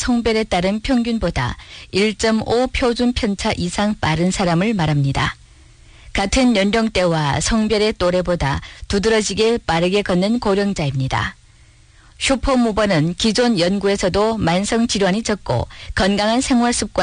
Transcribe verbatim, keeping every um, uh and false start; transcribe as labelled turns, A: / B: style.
A: 성별에 따른 평균보다 일 점 오 표준 편차 이상 빠른 사람을 말합니다. 같은 연령대와 성별의 또래보다 두드러지게 빠르게 걷는 고령자입니다. 슈퍼무버는 기존 연구에서도 만성질환이 적고 건강한 생활 습관